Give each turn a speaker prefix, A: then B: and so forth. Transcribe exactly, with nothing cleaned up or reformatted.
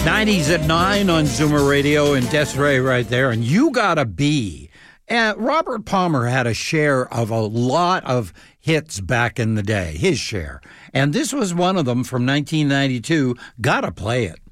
A: nineties at nine on Zoomer Radio, and Desiree right there, and You Gotta Be. And Robert Palmer had a share of a lot of hits back in the day, his share. And this was one of them from nineteen ninety-two, Gotta Play It.